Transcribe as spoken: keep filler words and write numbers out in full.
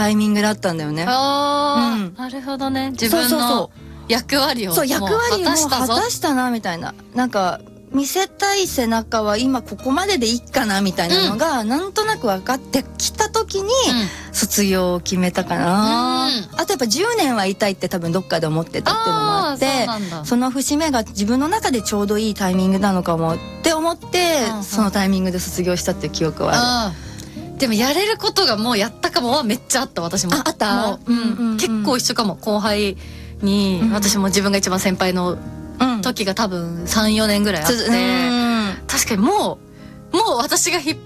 タイミングだったんだよね。 あー、 うんなるほどね。自分そうそうその役割をそう役割を果たしたぞ。 果たしたなみたいな、なんか見せたい背中は今ここまででいいかなみたいなのが、なんとなく分かってきた時に卒業を決めたかな、 うん、 あとやっぱじゅうねんはいたいって多分どっかで思ってたっていうのもあって、 そうなんだ。 その節目が自分の中でちょうどいいタイミングなのかもって思って、 うんうん、 そのタイミングで卒業したっていう記憶はある。でもやれることがもうやったかもはめっちゃあった。私もああったもう、うんうんうん、結構一緒かも。後輩に、うん、私も自分が一番先輩の時が多分さんよねんぐらいあって、うん、確かにもうもう私が引っ